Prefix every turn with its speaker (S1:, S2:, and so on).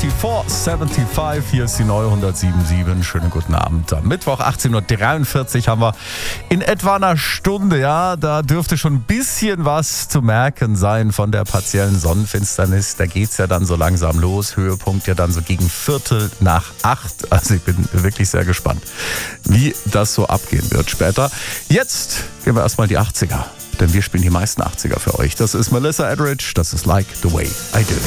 S1: 7475, hier ist die neue 107.7. Schönen guten Abend. Am Mittwoch 18.43 Uhr haben wir in etwa einer Stunde, ja, da dürfte schon ein bisschen was zu merken sein von der partiellen Sonnenfinsternis. Da geht's ja dann so langsam los. Höhepunkt ja dann so gegen 7:45. Also ich bin wirklich sehr gespannt, wie das so abgehen wird später. Jetzt gehen wir erstmal die 80er. Denn wir spielen die meisten 80er für euch. Das ist Melissa Etheridge, das ist Like the Way I Do.